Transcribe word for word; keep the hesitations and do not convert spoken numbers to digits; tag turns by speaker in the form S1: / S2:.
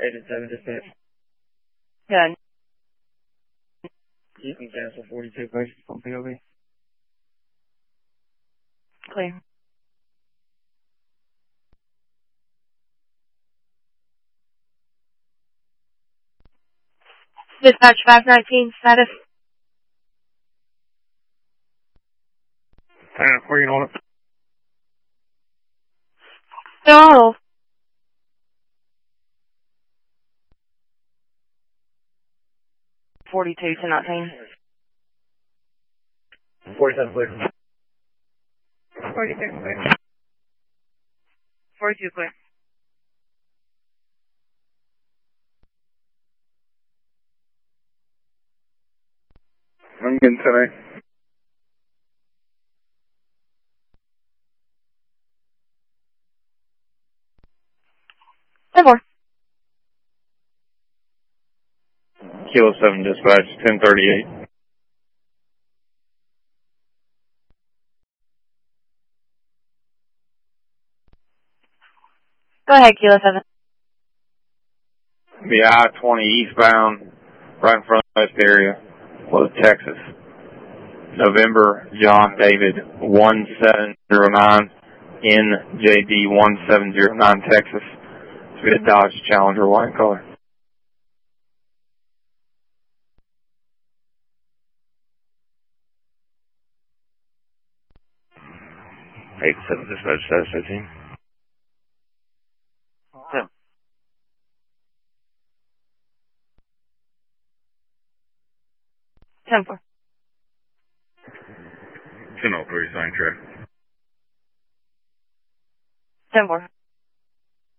S1: Agent seven dispatch.
S2: Done.
S1: You can cancel forty-two patients on P O V.
S2: Clear. Dispatch five nineteen, status.
S1: Uh, where you on it?
S2: No. forty-two to nineteen.
S1: forty-seven, clear.
S2: forty-six, clear. forty-two, clear.
S1: I'm getting today.
S2: ten four.
S1: Kilo seven dispatch, ten thirty-eight.
S2: Go ahead, Kilo seven.
S1: The I twenty eastbound, right in front of this area, was Texas. November, John David, one seven zero nine, N J D one seven zero nine, Texas. It's been a Dodge Challenger, white color.
S3: eight seven dispatch, status fifteen.
S1: Yeah.
S2: ten four.
S3: ten oh three, sign track.
S2: ten four.